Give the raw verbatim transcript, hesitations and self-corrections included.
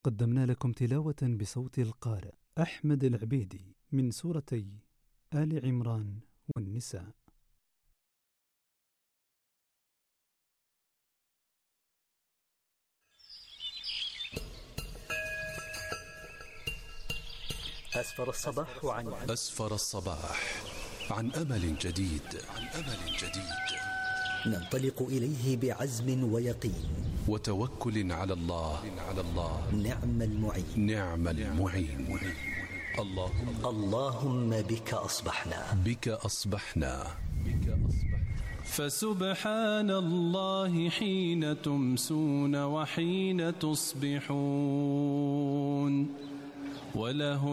قدمنا لكم تلاوة بصوت القارئ أحمد العبيدي من سورتي آل عمران والنساء. أسفر الصباح عن أسفر الصباح عن أمل جديد عن أمل جديد ننطلق إليه بعزم ويقين وتوكل على الله على الله نعم المعين نعم المعين. اللهم اللهم بك أصبحنا بك أصبحنا بك أصبحنا فسبحان الله حين تمسون وحين تصبحون وله